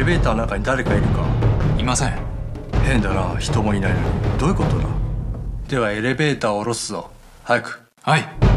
ベーターの中に誰かいるか？ いません。 変だな、人もいないのに。どういうことだ？ではエレベーターを下ろすぞ。早く。 はい。